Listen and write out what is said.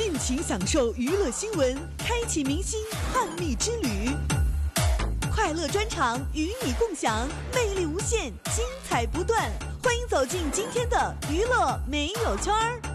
尽情享受娱乐新闻，开启明星叛逆之旅。快乐专场与你共享，魅力无限，精彩不断。欢迎走进今天的娱乐没有圈儿。